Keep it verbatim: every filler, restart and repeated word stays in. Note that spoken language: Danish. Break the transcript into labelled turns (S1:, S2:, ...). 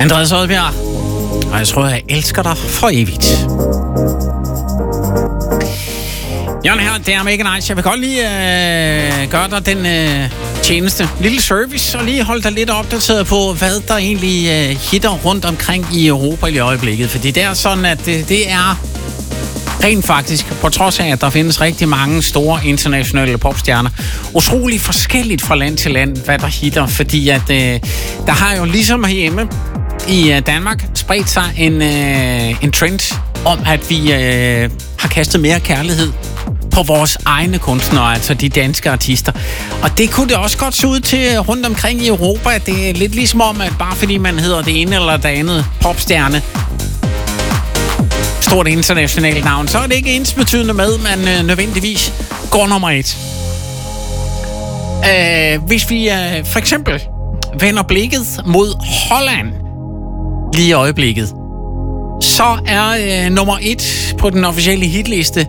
S1: Andreas Odbjerg, og jeg tror, jeg elsker dig for evigt. Jørgen her, det er mega nice. Jeg vil godt lige øh, gøre dig den øh, tjeneste. Lille service, og lige holde dig lidt opdateret på, hvad der egentlig øh, hitter rundt omkring i Europa i øjeblikket. Fordi det er sådan, at det, det er rent faktisk, på trods af, at der findes rigtig mange store internationale popstjerner, utrolig forskelligt fra land til land, hvad der hitter. Fordi at øh, der har jo ligesom herhjemme i øh, Danmark spredt sig en, øh, en trend om, at vi øh, har kastet mere kærlighed på vores egne kunstnere, altså de danske artister. Og det kunne det også godt se ud til rundt omkring i Europa. Det er lidt ligesom om, at bare fordi man hedder det ene eller det andet popstjerne, stort internationalt navn, så er det ikke ensbetydende med, man øh, nødvendigvis går nummer et. Øh, hvis vi øh, for eksempel vender blikket mod Holland lige i øjeblikket, så er øh, nummer et på den officielle hitliste